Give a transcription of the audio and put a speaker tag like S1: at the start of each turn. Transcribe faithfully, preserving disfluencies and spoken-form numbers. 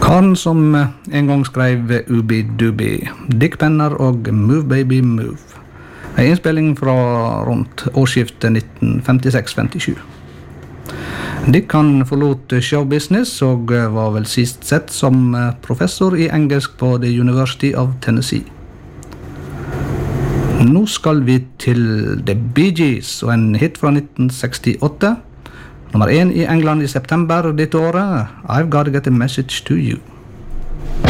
S1: Karen som en gang skrev Ubi-Dubi, Dick Penner og Move Baby Move. En innspilling fra rundt årsskiftet nitten femtiseks femtisju. Dick han forlot showbusiness og var vel sist sett som professor i engelsk på The University of Tennessee. Nå skal vi til The Bee Gees og en hit fra nitten sekstiåtte. Nummer én i England i september dette året, I've Gotta Get a Message to You.